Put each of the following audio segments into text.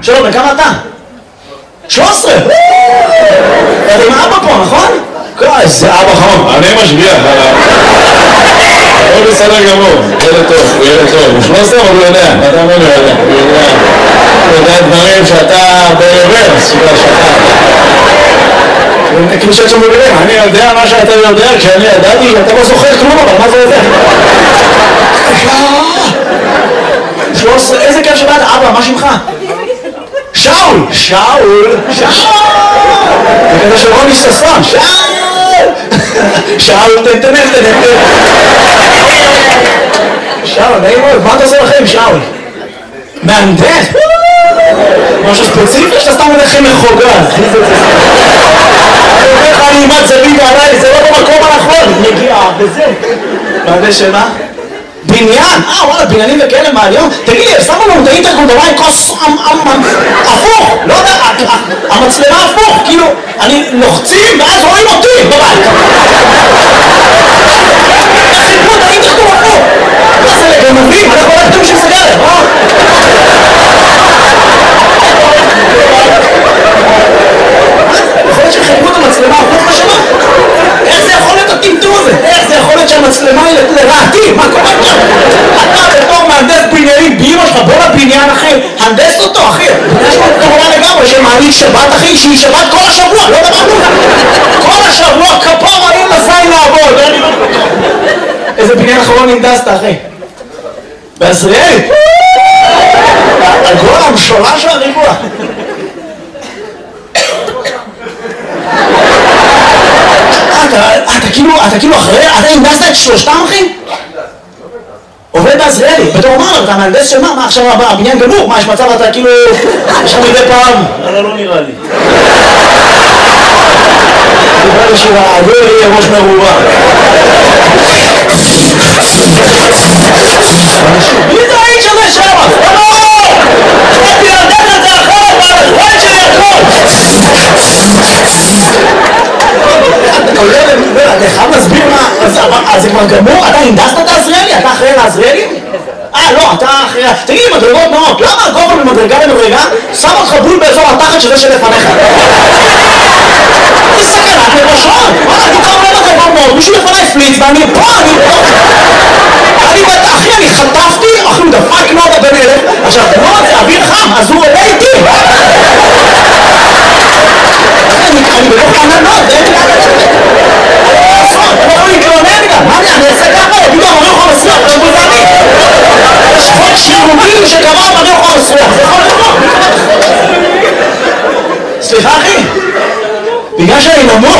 שלום, בכמה אתה? 13! אתה עם אבא פה, נכון? זה אבא חום, אני משגיח. הוא בסדר גמור, ילד טוב, הוא ילד טוב. הוא 13 אבל הוא יודע, אתה אומר לו יודע. הוא יודע דברים שאתה ברוורס, כאילו שאתה מבינים, אני יודע מה שאתה יודע, כשאני ידעתי שאתה לא זוכר כלום, אבל מה זה יודע? 13, איזה כיף שבאת, אבא, מה שמך? שאול! שאול! שאול! זה כזה של רוני ששון, שאול! שאול, תנתנן. שאול, נעים מאוד, מה אתה עושה לכם, שאול? מהנדס? משהו ספציפי שאתה סתם הולך עם מחוגה. אני אומר לך, אני אימת זווית עליי, זה לא במקום הנכון. נגיעה, וזה. מהנדס של מה? בניין? וואלה, בניינים וכאלה מהיום? תגיד לי, שמו לנו את האינטרקונדוליים כוס הפוך, לא יודע, המצלמה הפוך, כאילו, אני לוחצים ואז רואים אותי בבית. חיפרו את האינטרקונדול הפוך. מה זה לגנבים? אנחנו לא יודעים של סגרת, יכול להיות שחיפרו את המצלמה הפוך לשמה? איך זה יכול להיות הטמטום הזה? איך זה יכול להיות שהמצלמה היא לרעתי? מה קורה כאן? אתה בתור מהנדס בניינים באמא שלך, בוא לבניין אחי, הנדס אותו אחי. יש לו תורה לגמרי שמעלית שבת אחי, שהיא שבת כל השבוע, לא דבר נונה. כל השבוע כפור האם עשיי לעבוד. איזה בניין אחרון הנדסת אחי? בעזריאלי? הגול המשולש והריבוע. אתה כאילו אחרי, אתה הנדסת את שלושתם אחי? עובד בעזריאלי, בתור אומר, אתה מהנדס של מה? מה עכשיו הבניין גמור? מה יש מצב אתה כאילו, יש לך מדי פעם? לא נראה לי. נראה לי שהעגול יהיה ראש מרובה. מי זה האיש הזה שם? באתי להנדס את זה אחרת, והזמן שלי הכל! אתה חייב להסביר מה, אז זה כבר גמור? אתה הנדסת את העזריאלי? אתה אחראי לעזריאלי? לא, אתה אחראי... תגיד לי, מדרגות נאות, למה הגובה ממדרגה למדרגה שם אותך בול באזור התחת שזה שלפניך? זה סכנת לראשון! אני כבר אומר מדרגות נאות, מישהו לפניי פליץ ואני פה, אחי, אני חטפתי, אחי, הוא דפק נאות בן אלף, עכשיו, נאות זה אוויר חם, אז הוא עולה איתי! אני בתוך עננות, אין לי אני לא יכול להתלונן גם, מה אני אעשה ככה? יגידו המרי אוכל מסריח, זה בולזני יש חוק שירותי שקבע המרי אוכל מסריח, זה יכול לקרות סליחה אחי בגלל שאני נמוך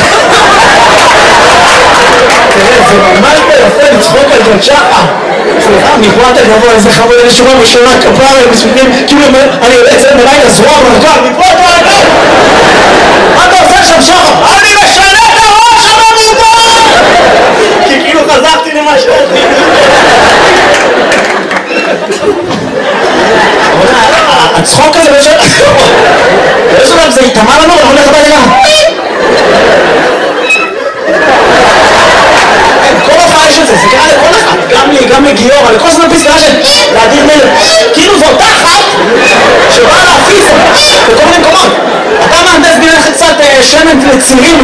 תראה, זה ממש ביפה לצחוק על ג'ון שחר סליחה, מפרט הגבוה, איזה חמוד, אני שומע בשונה כפרה, כאילו אני יוצא מלאי לזרוע ברגל, מפרט ברגל מה אתה עושה שם שחר? אני משנה את הראש הממובר! כי כאילו חזרתי למה שאתי הצחוק הזה באיזו דבר זה התאמה לנו, אני הולך הביתה גם כל הופעה יש את זה, זה קרה לכל אחד גם לי, גם לגיור, לכל זמן פסקה של להדיר מלך כאילו זו אותה אחת שבאה להפיס בכל מיני מקומות אתה מהנדס בניין קצת שמן לצירים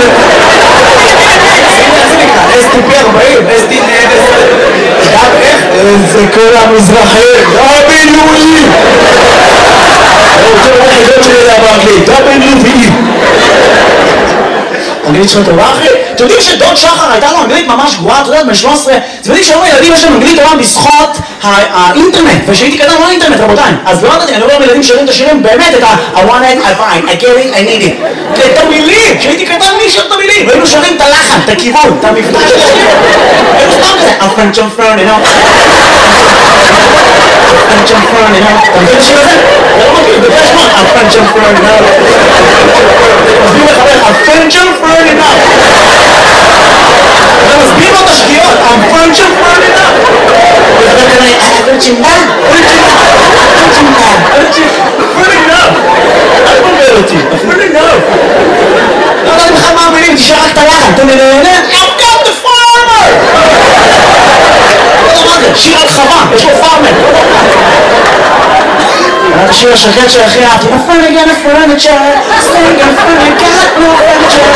זה נקרא, STP 40, STP איך? זה כל המזרחים WE הוא רוצה לחידות שלי באנגלית WE אנגלית שלנו טובה אחי? אתם יודעים שדוד שחר הייתה לו אנגלית ממש גרועה, אתה יודעת, בן 13 אתם יודעים שהיום הילדים יש להם אנגלית טובה בזכות האינטרנט ושהייתי קטן לא האינטרנט רבותיי אז לא ידעתי, אני לא רואה ילדים שרים את השירים באמת את I want it, I find, I get it, I need it את המילים, שהייתי קטן מי שר את המילים והיינו שרים את הלחן, את הכיוון, את המבטא של השיר היינו סתם כזה I'm French on Fern, you know French on Fern, you know אתה מבין את השיר הזה? זה לא מכיר, בגלל שמות I'm French on Fern, you know מסביר לך I'm French on Fern, you know אתה מסביר לו את השגיאות I'm French on Fern, you know ודבר כזה פרצ'ינדה, אל תבלבל אותי, אפילו לא לא יודעים לך מה המילים, תשאר רק את הלחן, אתה נהנה? I've got the farmer! לא יודע מה זה, שיר על חווה, יש לו פארמר השיר השקט שהכי אהבתי. הפרגן הפרנצ'ר, סטנגן פרנקט, לא פרנצ'ר.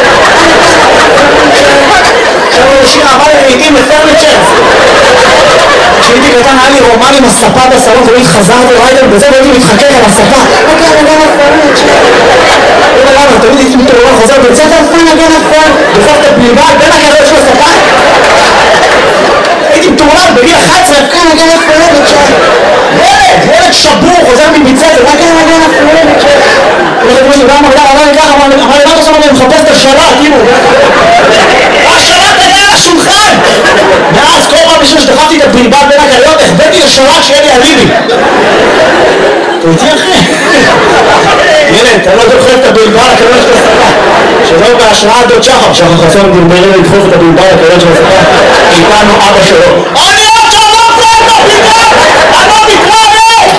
עכשיו הוא שיר אהבה לעיתים לפרנצ'ר. כשהייתי קטן היה לי רומן עם הספה בסלון, תמיד חזרתי רייטל בזה והייתי מתחכך על הספה. הפרגן הפרנצ'ר. לא יודע למה, תמיד הייתי מתעורר חוזר בית ספר, הפרגן הפרנצ'ר. דופק את הבלבל בין הקריות של הספה. הייתי מתעורר בגיל 11, הפרגן הפרנצ'ר. ילד שבור, חוזר מבית ספר, הפרגן הפרנצ'ר. אמר לי, מה אתה עושה? אני מחפש את השלט, אימו. השלט היה על השולחן! ואז כל פעם בשביל שדחפתי את הבלבל בין הקריות, החבאתי לשלט שיהיה לי אליבי. אתה איתי אחי? ילד, אתה לא דוחף את הבלבל לקריות של הספה. שזהו בהשראה דוד שחר. שחר חסון דרברי לדחוף את הבלבל לקריות של הספה. איתנו אבא שלו. אני עוד שלום פה את הבלבל! אני לא מתראה!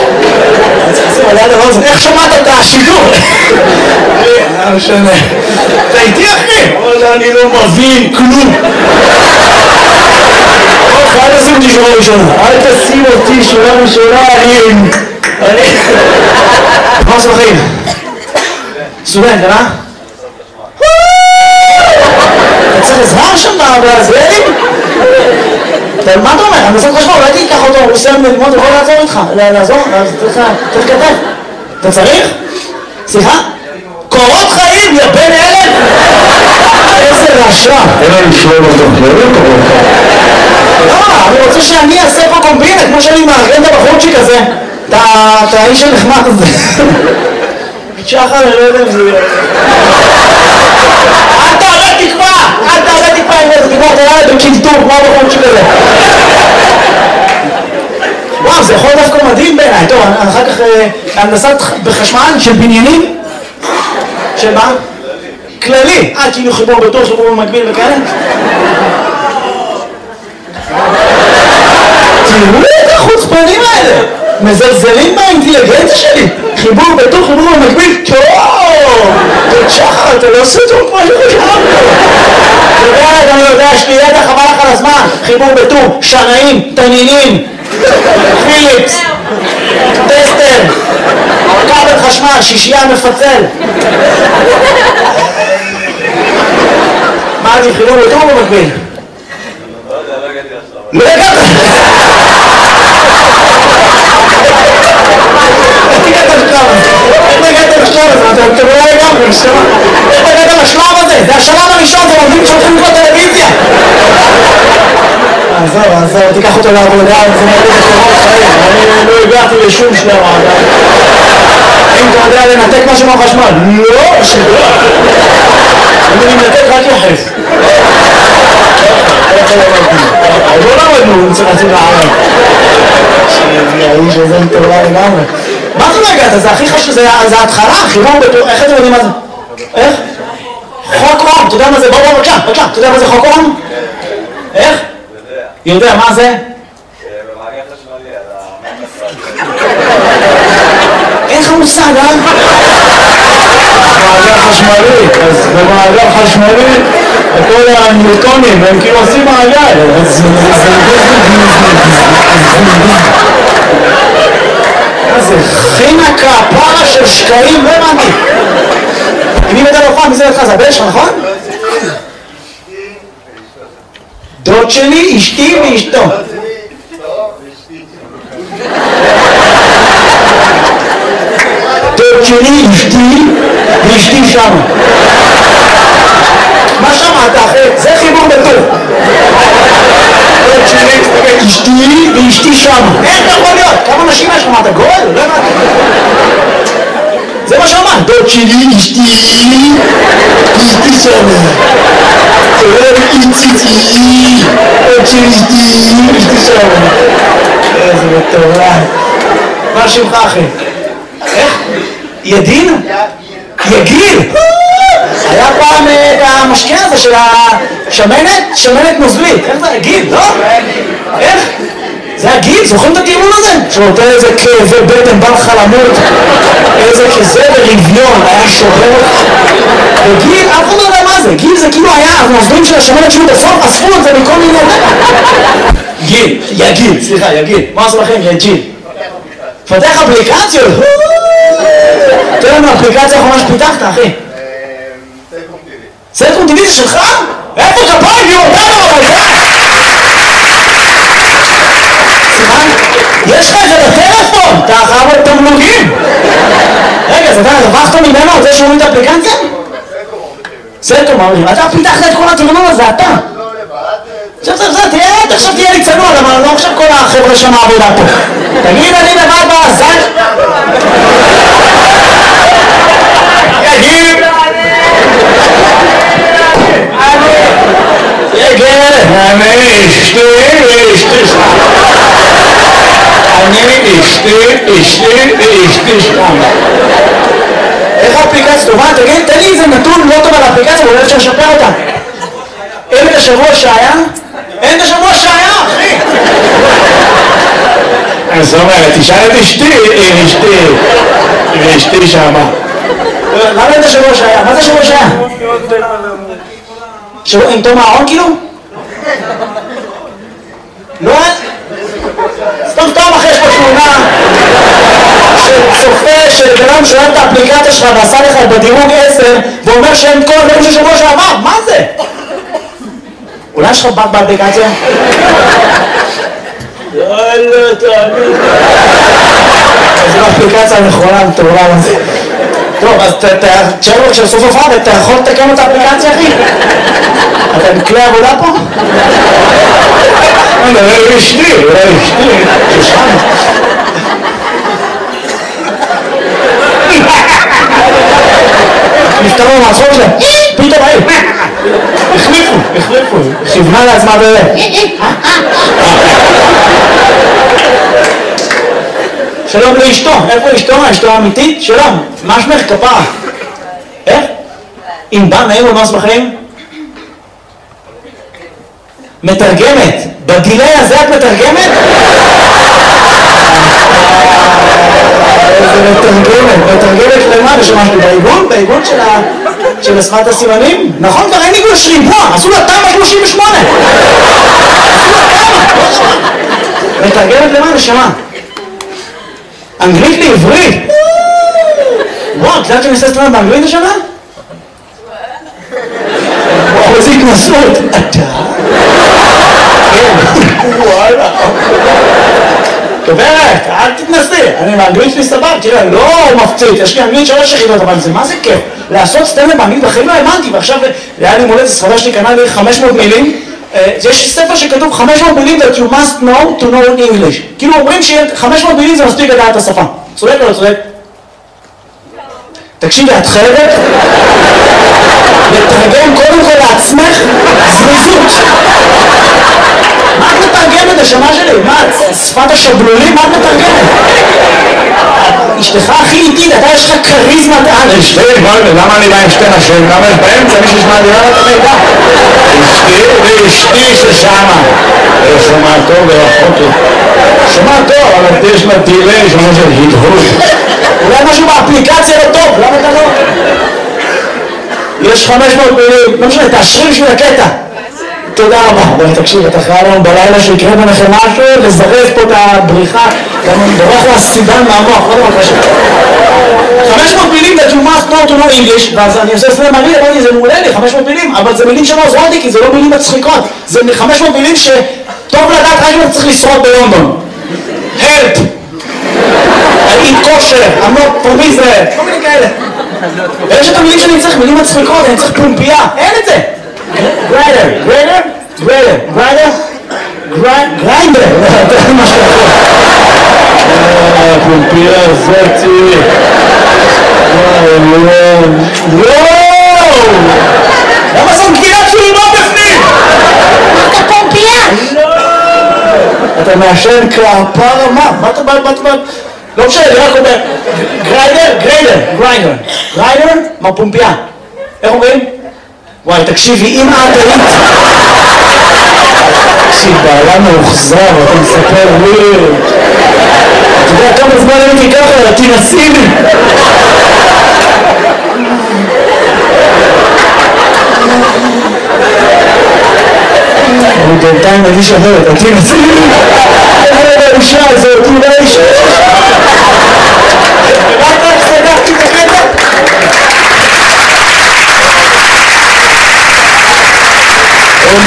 איך שמעת את השידור? לא משנה. אתה איתי אחי? אני לא מבין כלום. אל תשים אותי שורה ראשונה. אל תשים אותי שורה ראשונה. מה עושה בחיים? סטודנט, אה? אתה צריך עזרה שם בעזריאלים? מה אתה אומר? אני עושה חשמל, אולי תיקח אותו, הוא סיים ללמוד, הוא יכול לעזור איתך. לעזור? צריך כתב. אתה צריך? סליחה? קורות חיים, יא בן אלף! איזה רשע! אין לי לשלול אותו, לא קורות חיים. לא, אני רוצה שאני אעשה פה קומבינה, כמו שאני מארגן את הבחורצ'יק הזה. את האיש הנחמד הזה. שחר, אני לא יודע אם זה יהיה. אל תאבד תקווה! אל תאבד תקווה עם איזה תקווה, אתה יודע בקלטור, כמו הבחורצ'יק הזה. וואו, זה יכול דווקא מדהים בעיניי. טוב, אחר כך הנדסת בחשמל של בניינים. של מה? כללי. כאילו חיבור בטוח, חיבור במקביל וכאלה. תראו את החוצפנים האלה. מזלזלים באינטליגנציה שלי. חיבור בטוח, חיבור במקביל. טוב! תודה שחר, אתה לא עושה טוב כמו שחשבתי. אני יודע, יש לי ידע חבל לך על הזמן. חיבור בטוח, שנאים, תנינים. פיליפס, טסטר, כבל חשמל, שישייה מפצל. מה זה חילול יותר או במקביל? לא הגעת! איך הגעת לשלב הזה? אתה לא הגעת לשלב הזה? איך הגעת לשלב הזה? זה השלב הראשון, זה מוביל שהולכים לקרוא טלוויזיה. עזוב, תיקח אותו לעבודה, זה מוביל לקורות חיים. אני לא הגעתי לשום שלב עדיין. אם אתה יודע לנתק משהו מהחשמל? לא, שלא. אני מנתק רק יחס. לא למדנו, רצינו לערב. האיש הזה מטורלל לגמרי. מה זה לא הגעת? זה הכי חשוב, זה ההתחלה, חיבור בטוח. איך אתם יודעים מה זה? איך? חוק אום, אתה יודע מה זה? בוא, בבקשה, אתה יודע מה זה חוק אום? איך? יודע, מה זה? במעגל חשמלי, אין לך מושג, אה? מעגל חשמלי, אז במעגל חשמלי כל הניוטונים הם כאילו עושים מעגל. מה זה? חינקה, פרה של שקעים, לא הבנתי. מי מדבר פעם, מי זה לך? זה הבן שלך, נכון? דוד שלי, אשתי ואשתו. דוד שלי, אשתי ואשתי שם. מה שמעת אחי? זה חיבור בטוב. דוד שלי, אשתי ואשתי שם. איך אתה יכול להיות? כמה נשים יש לך? מה אתה גול? לא הבנתי. זה מה שאמרת. דוד שלי, אשתי ואשתי שם. איציצי, עוד שלי, אשתי שם. איזה מטורף. מה שמך אחי? איך? ידין? יגיל? היה פעם את המשקה הזה של השמנת? שמנת נוזלית. איך זה? גיל, לא? איך? זה הגיל? זוכרים את הטיעון הזה? שנותן איזה כאבי בטן, בא לך למות, איזה כזה ברביון, היה שובר אותך. וגיל, אף אחד לא יודע מה זה. גיל זה כאילו היה הנוזלים של השמנת שהוא בסוף אספו את זה מכל מיני... גיל, יגיל, סליחה, יגיל. מה עושה לכם? יגיל. פתח אפליקציות? לנו אפליקציה האחרונה שפיתחת, אחי. סלקום TV זה שלך? איפה כפיים? יהיו אותנו, אבל זה! סימן? יש לך את זה בטלפון! אתה חייב את תמלוגים! רגע, אז אתה הרווחת ממנו על זה שהוא את האפליקציה? סלקום, אמרים. אתה פיתחת את כל התכנון הזה, אתה! תראה, עכשיו תהיה לי צנוע, אבל לא עכשיו כל החבר'ה שם העבודה פה. תגיד, אני לבד בעזל? תגיד! אני אשתי שם. איך האפליקציה טובה? תגיד, תן לי איזה נתון לא טוב על האפליקציה, ואולי אפשר לשפר אותה. אין את השבוע שהיה? אין את השבוע שהיה, אחי! אז זאת אומרת, תשאל את אשתי, אשתי שמה. למה אין את השבוע שהיה? מה זה השבוע שהיה? שבוע עם תום הארון כאילו? לא? סתם אחרי יש פה תמונה שצופה שבנם שואל את האפליקציה שלך ועשה לך בדירוג 10 ואומר שאין כל דברים של שבוע שעבר, מה זה? אולי יש לך בק באפליקציה? יאללה, תאמין. זו האפליקציה הנכונה, מטורלל הזה. טוב, אז תשאר לו כשסוף הופעה ואתה יכול לתקן את האפליקציה, אחי? אתה עם כלי עבודה פה? אולי אשתי, שושן. נפטרו מהצחוק שלהם, פתאום היו. החליפו. כיוונה לעצמה שלום לאשתו, איפה אשתו? אשתו האמיתית? שלום, מה שמך כפרה? איך? אם בא נעים ומס בחיים? מתרגמת, בדילי הזה את מתרגמת? איזה מתרגמת למה? בשמשתי בעיגון של שפת הסימנים? נכון, כבר אין עיגון שריבוע, עשו לה תמ"א 38! מתרגמת למה? נשמה? אנגלית לעברית? וואו, את יודעת שאני עושה סטרנד באנגלית השנה? וואו, איזה התנסות. אתה? כן, וואלה. גברת, אל תתנסי. אני באנגלית שלי סבב, תראה, לא מפציץ, יש לי אנגלית 3 יחידות, אבל זה מה זה כיף? לעשות סטרנד באנגלית בחיים לא האמנתי, ועכשיו היה לי מולדת, ספרדה שלי קנה לי 500 מילים. יש ספר שכתוב 500 מילים that you must know to know English. כאילו אומרים ש500 מילים זה מספיק לדעת את השפה. צודק או לא צודק? תקשיבי, את חייבת לתרגם קודם כל לעצמך זריזות. מה את מתרגמת השמה שלי? מה, שפת השבלולים? מה את מתרגמת? אשתך הכי איטית, אתה יש לך כריזמת על. אשתי, למה אני בא עם שתי נשים? למה יש באמצע מישהו שמע דירה את המידע? אשתי ששמה. שומע טוב ורחוק. שומע טוב, אבל יש לה דילי שאומר של הדהוד. אולי משהו באפליקציה לא טוב, למה אתה לא? יש 500 מילים, לא משנה, תאשרי בשביל הקטע. תודה רבה. בואי תקשיב, אתה חייב לנו בלילה שיקרה ביניכם משהו, לזרז פה את הבריחה, גם אני בורח לסידן מהמוח, לא דבר קשה. 500 מילים that you must know to know English, ואז אני עושה סלם מעניין, אמרתי, זה מעולה לי, 500 מילים, אבל זה מילים שלא עוזרות לי, כי זה לא מילים מצחיקות. זה 500 מילים שטוב לדעת רק אם צריך לשרוד בלונדון. Help! I eat kosher, I'm not from Israel, כל מיני כאלה. ויש את המילים שאני צריך, מילים מצחיקות, אני צריך פומפייה, אין את זה. גריינדר, זה מה שאתה פומפייה זאתי. וואו! למה זאת גבינת צהובה בפנים? אתה פומפייה! אתה מעשן כפרה מה? מה אתה בא? לא משנה, אני רק אומר גריינדר, מה פומפייה? איך אומרים? וואי, תקשיבי, אם את היית... תקשיב, בעלה מאוחזר, אתה מספר לי... אתה יודע כמה זמן הייתי ככה, תנסי לי! אני בינתיים מגיש אחרת, תנסי לי! איזה האישה הזאת, אולי אישה... רק סגרתי את הקטע?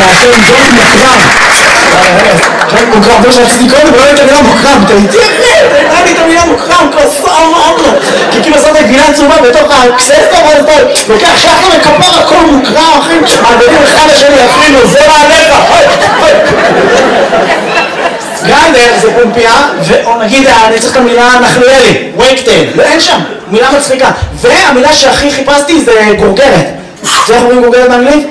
מעשן ג'וינט מוקרם. ג'וינט מוקרם, זה שרציתי קודם, ולא את המילה מוקרם, אתה איתי אחי, אתה לי את המילה מוקרם, כוסה אמרנו. כי כאילו עושה את הגבינה הצהובה בתוך הקססטה, ואז אתה לוקח שחר וכפר הכל מוקרם, אחי, מעגלים אחד לשני, אפילו, זה מעליך, גרנדר זה פומפיה, או נגיד, אני צריך את המילה נחלואלי, וייקטייל, אין שם, מילה מצחיקה. והמילה שהכי חיפשתי זה גורגרת. זה איך אומרים גורגרת באנגלית?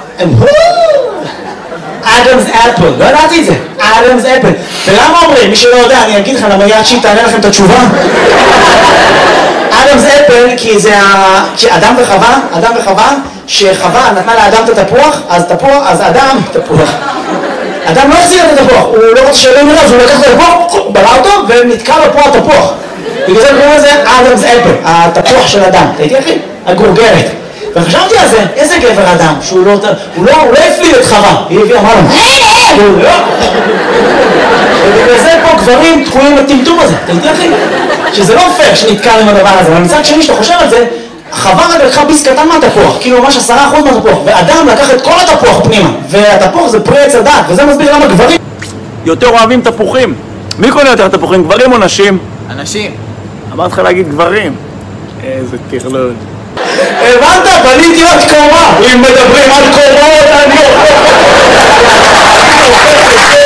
אדמס אפל, לא ידעתי את זה, אדמס אפל. ולמה אומרים? מי שלא יודע, אני אגיד לך, למה יד שהיא תענה לכם את התשובה? אדמס אפל, כי אדם וחווה, שחווה נתנה לאדם את התפוח, אז אדם, תפוח. אדם לא החזיר את התפוח, הוא לא רוצה שאלה מראה, אז הוא לקח את התפוח, בלע אותו, ונתקע לו פה התפוח. בגלל זה קוראים לזה אדמס אפל, התפוח של אדם. אתה איתי אחי? הגורגרת. וחשבתי על זה, איזה גבר אדם, שהוא לא הפליל את חווה, היא הביאה, אמרה לו, ובגלל זה פה גברים תקועים לטמטום הזה, אתה איתי אחי? שזה לא פייר שנתקע עם הדבר הזה, אבל מצד שני שאתה חושב על זה, חווה רק לקחה ביס קטן מהתפוח, כאילו ממש 10% מהתפוח, ואדם לקח את כל התפוח פנימה, והתפוח זה פרי עץ הדעת, וזה מסביר למה גברים יותר אוהבים תפוחים. מי קונה יותר תפוחים, גברים או נשים? אנשים. אמרת לך להגיד גברים. איזה טרלול. הבנת? בניתי עוד קומה! אם מדברים על קומות, אני אוכל!